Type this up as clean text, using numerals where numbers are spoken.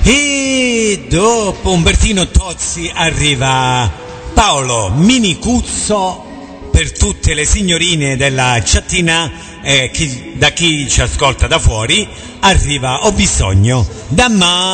E dopo Umbertino Tozzi arriva Paolo Minicuzzo per tutte le signorine della chattina, da chi ci ascolta da fuori arriva Ho bisogno da